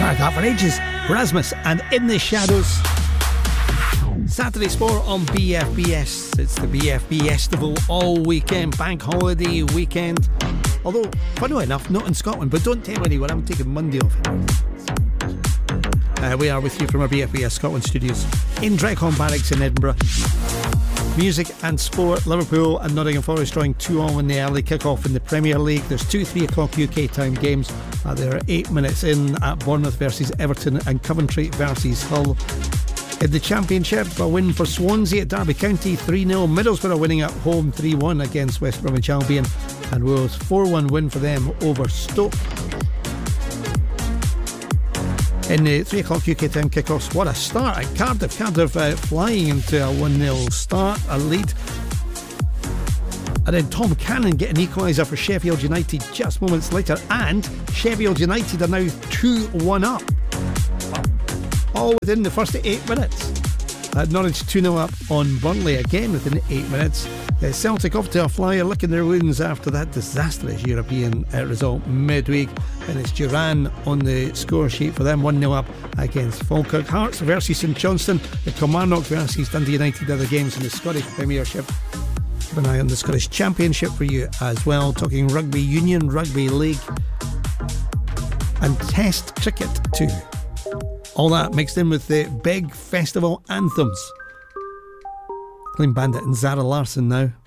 Heard that for ages. Rasmus and In the Shadows. Saturday Sport on BFBS. It's the BFB Festival all weekend, bank holiday weekend. Although, funny enough, not in Scotland, but don't tell anyone, I'm taking Monday off. We are with you from our BFBS Scotland studios in Dreghorn Barracks in Edinburgh. Music and sport, Liverpool and Nottingham Forest drawing 2-2 in the early kick-off in the Premier League. There's 2 3:00 UK time games. There are 8 minutes in at Bournemouth versus Everton and Coventry versus Hull. In the Championship, a win for Swansea at Derby County 3-0. Middlesbrough winning at home 3-1 against West Bromwich Albion, and Wolves 4-1 win for them over Stoke. In the 3:00 UK time kickoffs, what a start at Cardiff. Cardiff flying into a 1-0 start, a lead. And then Tom Cannon getting an equaliser for Sheffield United just moments later, and Sheffield United are now 2-1 up. All within the first 8 minutes. Norwich 2-0 up on Burnley again within 8 minutes. Celtic off to a flyer, licking their wounds after that disastrous European result midweek. And it's Duran on the score sheet for them, 1-0 up against Falkirk. Hearts versus St Johnstone. The Kilmarnock versus Dundee United are the games in the Scottish Premiership. Keep an eye on the Scottish Championship for you as well. Talking rugby union, rugby league, and test cricket too. All that mixed in with the big festival anthems. Clean Bandit and Zara Larsson now.